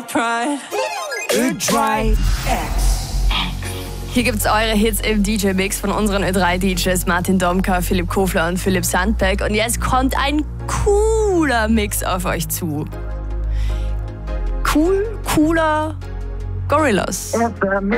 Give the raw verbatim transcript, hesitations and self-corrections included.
Ö3 X. Hier gibt's eure Hits im D J-Mix von unseren Ö drei D Js Martin Domka, Philipp Kofler und Philipp Sandberg. Und jetzt kommt ein cooler Mix auf euch zu. Cool, cooler Gorillaz.